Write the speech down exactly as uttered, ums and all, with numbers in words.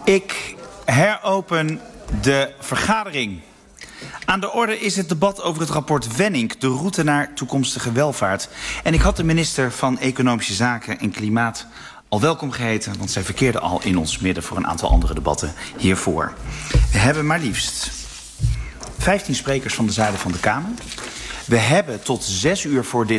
Ik heropen de vergadering. Aan de orde is het debat over het rapport Wenning, de route naar toekomstige welvaart. En ik had de minister van Economische Zaken en Klimaat al welkom geheten, want zij verkeerde al in ons midden voor een aantal andere debatten hiervoor. We hebben maar liefst vijftien sprekers van de zijde van de Kamer. We hebben tot zes uur voor dit